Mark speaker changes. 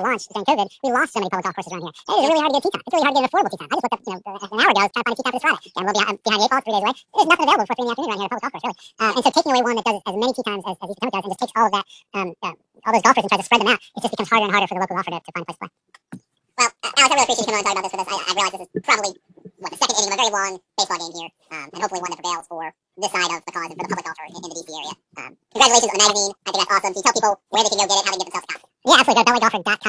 Speaker 1: launched during COVID, we lost so many public golf courses around here. It is really hard to get a tee time. It's really hard to get an affordable tee time. I just looked up, an hour ago, I was trying to find a tee time for this Friday. Yeah, I'm a little behind the eight ball, 3 days away. There's nothing available before 3 in the afternoon around here at a public golf course, really. And so taking away one that does as many tee times as East Potomac does and just takes all of that, all those golfers and tries to spread them out, it just becomes harder and harder for the local golfer to find a place to play. Well, Alex, I really appreciate you coming on and talking about this with us. I realize this is probably, the second inning of a very long baseball game here, and hopefully one that prevails for this side of the cause and for the public golfer in the DC area. Congratulations on the magazine. I think that's awesome. Can you tell people where they can go get it, how they can get themselves a copy? Yeah, absolutely. Go to beltwaygolfer.com.